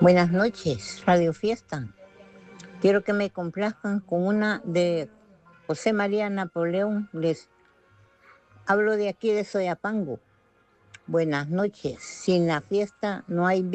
Buenas noches, Radio Fiesta. Quiero que me complazcan con una de José María Napoleón. Les hablo de aquí de Soyapango. Buenas noches. Sin la fiesta no hay